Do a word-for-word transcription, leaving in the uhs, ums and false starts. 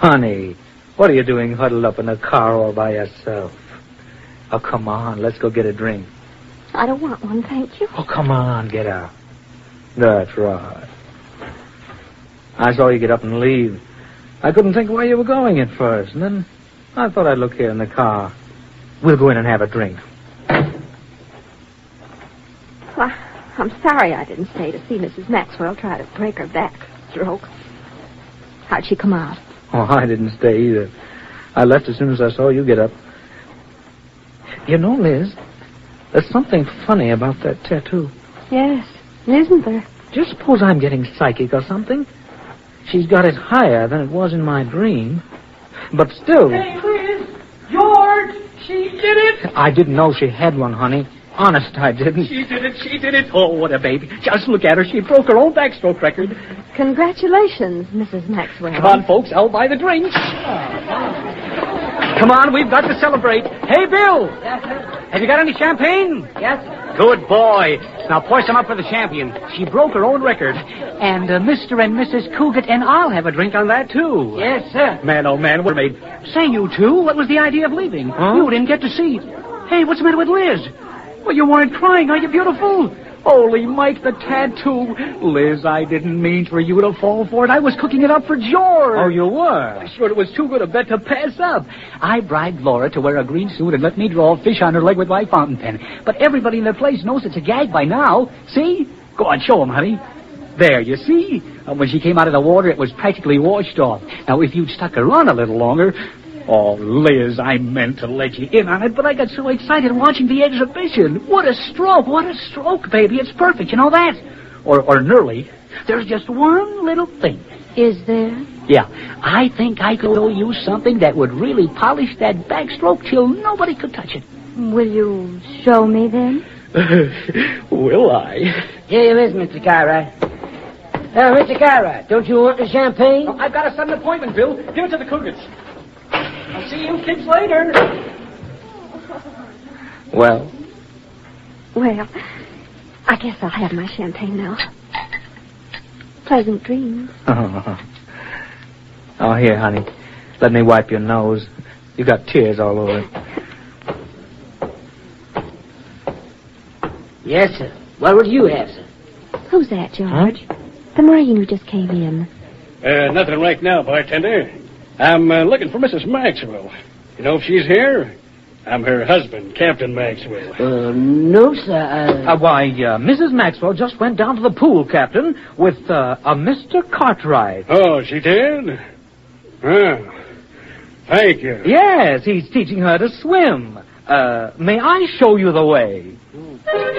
Honey, what are you doing huddled up in the car all by yourself? Oh, come on, let's go get a drink. I don't want one, thank you. Oh, come on, get out. That's right. I saw you get up and leave. I couldn't think where you were going at first, and then I thought I'd look here in the car. We'll go in and have a drink. Well, I'm sorry I didn't stay to see Missus Maxwell try to break her back stroke. How'd she come out? Oh, I didn't stay either. I left as soon as I saw you get up. You know, Liz, there's something funny about that tattoo. Yes, isn't there? Just suppose I'm getting psychic or something. She's got it higher than it was in my dream. But still... Hey, Liz! George! She did it! I didn't know she had one, honey. Honest, I didn't. She did it, she did it. Oh, what a baby. Just look at her. She broke her own backstroke record. Congratulations, Missus Maxwell. Come on, folks. I'll buy the drinks. Come on, we've got to celebrate. Hey, Bill! Yes, sir? Have you got any champagne? Yes, sir. Good boy. Now pour some up for the champion. She broke her own record. And uh, Mister and Missus Cougat and I'll have a drink on that, too. Yes, sir. Man, oh, man, we're made. Say, you two, what was the idea of leaving? Huh? You didn't get to see. Hey, what's the matter with Liz? Well, you weren't crying, are you, beautiful? Holy Mike, the tattoo. Liz, I didn't mean for you to fall for it. I was cooking it up for George. Oh, you were? I sure it was too good a bet to pass up. I bribed Laura to wear a green suit and let me draw a fish on her leg with my fountain pen. But everybody in the place knows it's a gag by now. See? Go on, show 'em, honey. There, you see? Uh, when she came out of the water, it was practically washed off. Now, if you'd stuck around a little longer... Oh, Liz, I meant to let you in on it, but I got so excited watching the exhibition. What a stroke, what a stroke, baby. It's perfect, you know that? Or, or nearly. There's just one little thing. Is there? Yeah, I think I could use something that would really polish that backstroke till nobody could touch it. Will you show me then? Will I? Here you is, Mister Cartwright. Now, Mister Cartwright, don't you want the champagne? Oh, I've got a sudden appointment, Bill. Give it to the Cougars. I'll see you kids later. Well? Well, I guess I'll have my champagne now. Pleasant dreams. Oh, here, honey. Let me wipe your nose. You got tears all over it. Yes, sir. What would you have, sir? Who's that, George? Huh? The Marine who just came in. Uh, nothing right now, bartender. I'm uh, looking for Missus Maxwell. You know if she's here? I'm her husband, Captain Maxwell. Uh, no, sir. Uh... Uh, why, uh, Missus Maxwell just went down to the pool, Captain, with uh, a Mister Cartwright. Oh, she did? Oh, thank you. Yes, he's teaching her to swim. Uh, may I show you the way?